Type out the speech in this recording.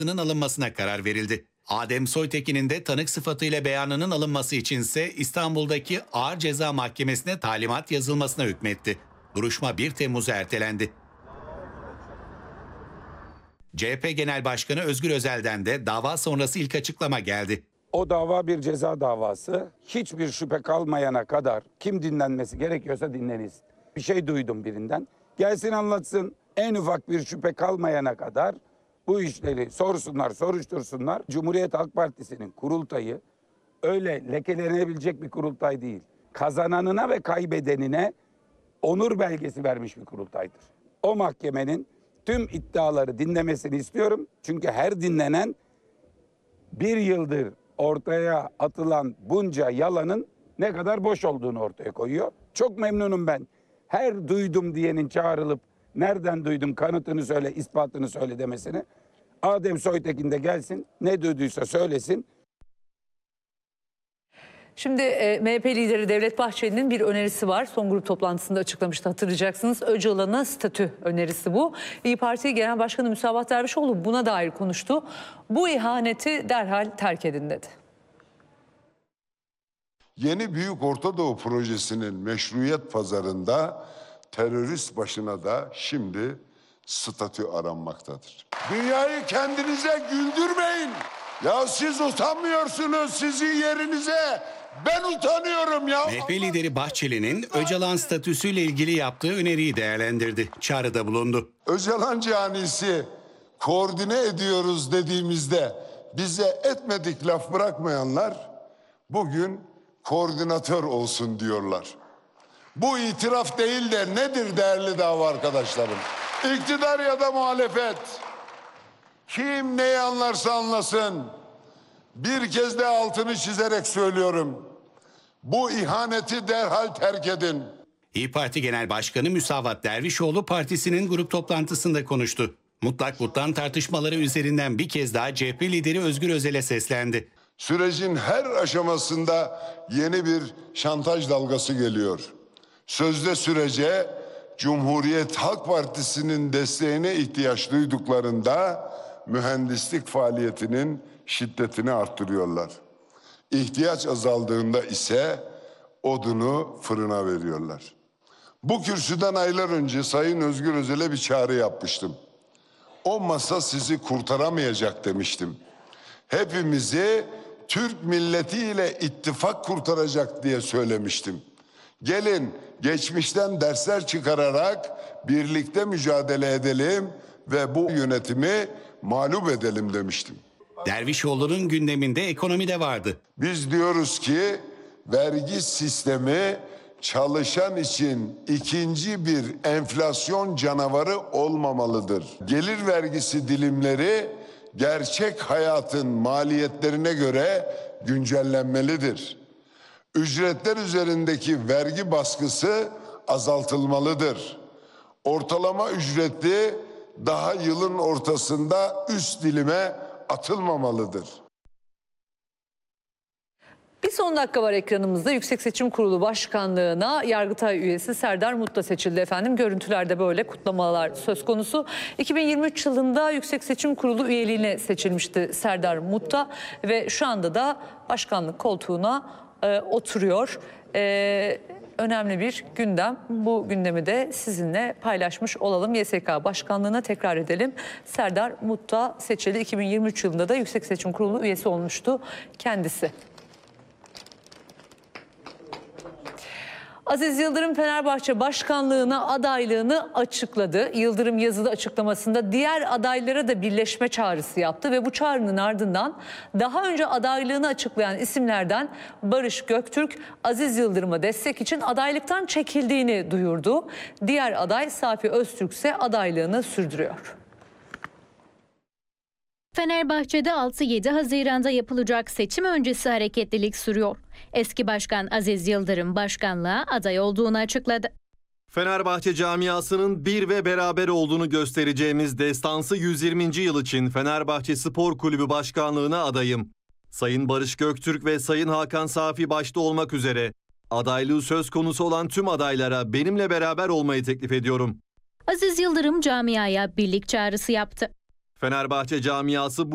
alınmasına karar verildi. Adem Soytekin'in de tanık sıfatıyla beyanının alınması içinse İstanbul'daki Ağır Ceza Mahkemesi'ne talimat yazılmasına hükmetti. Duruşma 1 Temmuz'a ertelendi. CHP Genel Başkanı Özgür Özel'den de dava sonrası ilk açıklama geldi. O dava bir ceza davası. Hiçbir şüphe kalmayana kadar kim dinlenmesi gerekiyorsa dinleniz. Bir şey duydum birinden. Gelsin anlatsın. En ufak bir şüphe kalmayana kadar bu işleri sorsunlar, soruştursunlar. Cumhuriyet Halk Partisi'nin kurultayı öyle lekelenebilecek bir kurultay değil. Kazananına ve kaybedenine onur belgesi vermiş bir kurultaydır. O mahkemenin tüm iddiaları dinlemesini istiyorum. Çünkü her dinlenen bir yıldır ortaya atılan bunca yalanın ne kadar boş olduğunu ortaya koyuyor. Çok memnunum ben. Her duydum diyenin çağrılıp nereden duydum kanıtını söyle, ispatını söyle demesini. Adem Soytekin de gelsin, ne duyduysa söylesin. Şimdi MHP lideri Devlet Bahçeli'nin bir önerisi var. Son grup toplantısında açıklamıştı, hatırlayacaksınız. Öcalan'a statü önerisi bu. İYİ Parti Genel Başkanı Müsavat Dervişoğlu buna dair konuştu. Bu ihaneti derhal terk edin dedi. Yeni Büyük Orta Doğu Projesi'nin meşruiyet pazarında terörist başına da şimdi statü aranmaktadır. Dünyayı kendinize güldürmeyin. Ya siz utanmıyorsunuz, sizin yerinize ben utanıyorum ya. MHP lideri Bahçeli'nin Öcalan statüsüyle ilgili yaptığı öneriyi değerlendirdi. Çağrıda bulundu. Öcalan canisi koordine ediyoruz dediğimizde bize etmedik laf bırakmayanlar bugün koordinatör olsun diyorlar. Bu itiraf değil de nedir değerli dava arkadaşlarım? İktidar ya da muhalefet. Kim neyi anlarsa anlasın. Bir kez de altını çizerek söylüyorum. Bu ihaneti derhal terk edin. İYİ Parti Genel Başkanı Müsavat Dervişoğlu partisinin grup toplantısında konuştu. Mutlak vottan tartışmaları üzerinden bir kez daha CHP lideri Özgür Özel'e seslendi. Sürecin her aşamasında yeni bir şantaj dalgası geliyor. Sözde sürece Cumhuriyet Halk Partisi'nin desteğine ihtiyaç duyduklarında mühendislik faaliyetinin şiddetini arttırıyorlar. İhtiyaç azaldığında ise odunu fırına veriyorlar. Bu kürsüden aylar önce Sayın Özgür Özel'e bir çağrı yapmıştım. O masa sizi kurtaramayacak demiştim. Hepimizi Türk milletiyle ittifak kurtaracak diye söylemiştim. Gelin geçmişten dersler çıkararak birlikte mücadele edelim ve bu yönetimi mağlup edelim demiştim. Dervişoğlu'nun gündeminde ekonomi de vardı. Biz diyoruz ki vergi sistemi çalışan için ikinci bir enflasyon canavarı olmamalıdır. Gelir vergisi dilimleri gerçek hayatın maliyetlerine göre güncellenmelidir. Ücretler üzerindeki vergi baskısı azaltılmalıdır. Ortalama ücretli daha yılın ortasında üst dilime atılmamalıdır. Bir son dakika var ekranımızda. Yüksek Seçim Kurulu Başkanlığı'na Yargıtay üyesi Serdar Mutla seçildi efendim. Görüntülerde böyle kutlamalar söz konusu. 2023 yılında Yüksek Seçim Kurulu üyeliğine seçilmişti Serdar Mutla ve şu anda da başkanlık koltuğuna oturuyor. Önemli bir gündem. Bu gündemi de sizinle paylaşmış olalım. YSK Başkanlığı'na tekrar edelim. Serdar Mutla seçildi. 2023 yılında da Yüksek Seçim Kurulu üyesi olmuştu kendisi. Aziz Yıldırım Fenerbahçe Başkanlığı'na adaylığını açıkladı. Yıldırım yazılı açıklamasında diğer adaylara da birleşme çağrısı yaptı ve bu çağrının ardından daha önce adaylığını açıklayan isimlerden Barış Göktürk, Aziz Yıldırım'a destek için adaylıktan çekildiğini duyurdu. Diğer aday Safi Öztürk ise adaylığını sürdürüyor. Fenerbahçe'de 6-7 Haziran'da yapılacak seçim öncesi hareketlilik sürüyor. Eski başkan Aziz Yıldırım başkanlığa aday olduğunu açıkladı. Fenerbahçe camiasının bir ve beraber olduğunu göstereceğimiz destansı 120. yıl için Fenerbahçe Spor Kulübü Başkanlığı'na adayım. Sayın Barış Göktürk ve Sayın Hakan Safi başta olmak üzere adaylığı söz konusu olan tüm adaylara benimle beraber olmayı teklif ediyorum. Aziz Yıldırım camiaya birlik çağrısı yaptı. Fenerbahçe camiası